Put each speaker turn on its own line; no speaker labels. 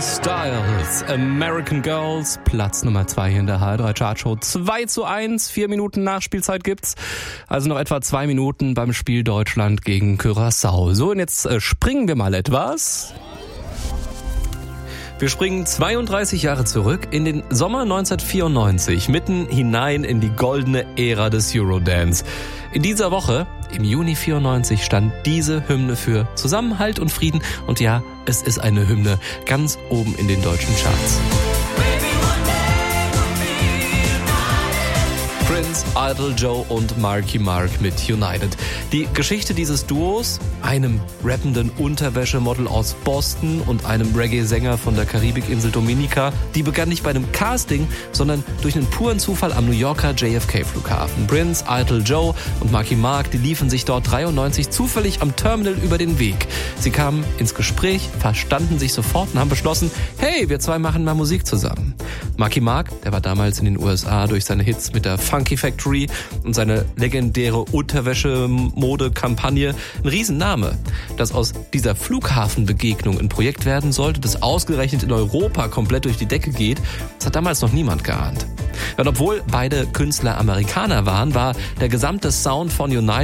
Styles, American Girls, Platz Nummer 2 hier in der HR3 Chartshow. 2:1, 4 Minuten Nachspielzeit gibt's. Also noch etwa 2 Minuten beim Spiel Deutschland gegen Curaçao. So, und jetzt springen wir mal etwas. Wir springen 32 Jahre zurück in den Sommer 1994, mitten hinein in die goldene Ära des Eurodance. In dieser Woche, im Juni 94, stand diese Hymne für Zusammenhalt und Frieden. Und ja, es ist eine Hymne ganz oben in den deutschen Charts. Prince, Idol Joe und Marky Mark mit United. Die Geschichte dieses Duos, einem rappenden Unterwäschemodel aus Boston und einem Reggae-Sänger von der Karibikinsel Dominica, die begann nicht bei einem Casting, sondern durch einen puren Zufall am New Yorker JFK-Flughafen. Prince, Idol Joe und Marky Mark, die liefen sich dort 93 zufällig am Terminal über den Weg. Sie kamen ins Gespräch, verstanden sich sofort und haben beschlossen, hey, wir zwei machen mal Musik zusammen. Marky Mark, der war damals in den USA durch seine Hits mit der Funky Factory und seine legendäre Unterwäsche-Mode-Kampagne ein Riesenname. Dass aus dieser Flughafenbegegnung ein Projekt werden sollte, das ausgerechnet in Europa komplett durch die Decke geht, das hat damals noch niemand geahnt. Und obwohl beide Künstler Amerikaner waren, war der gesamte Sound von United